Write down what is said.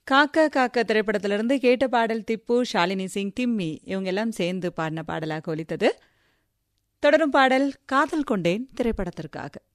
காக்க காக்க திரைப்படத்திலிருந்து கேட்ட பாடல் திப்பு, ஷாலினி சிங், டிம்மி இவங்க எல்லாம் சேர்ந்து பாடின பாடலாக ஒலித்தது. தொடரும் பாடல் காதல் கொண்டேன் திரைப்படத்திற்காக.